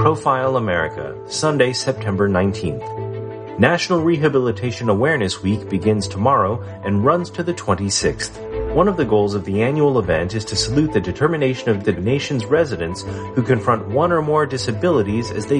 Profile America, Sunday, September 19th. National Rehabilitation Awareness Week begins tomorrow and runs to the 26th. One of the goals of the annual event is to salute the determination of the nation's residents who confront one or more disabilities as they